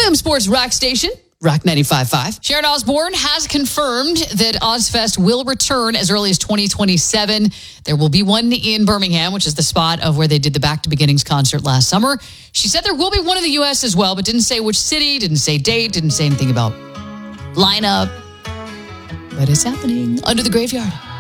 William Sports Rock Station, Rock 95.5. Sharon Osbourne has confirmed that Ozfest will return as early as 2027. There will be one in Birmingham, which is the spot of where they did the Back to Beginnings concert last summer. She said there will be one in the U.S. as well, but didn't say which city, didn't say date, didn't say anything about lineup. But it's happening under the graveyard.